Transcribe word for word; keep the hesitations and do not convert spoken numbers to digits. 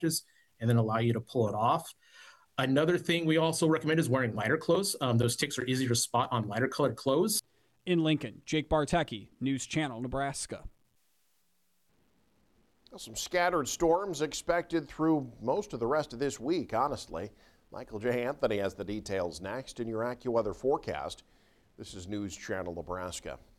and then allow you to pull it off. Another thing we also recommend is wearing lighter clothes. Um, those ticks are easier to spot on lighter colored clothes. In Lincoln, Jake Bartecki, News Channel, Nebraska. Some scattered storms expected through most of the rest of this week, honestly. Michael J. Anthony has the details next in your AccuWeather forecast. This is News Channel Nebraska.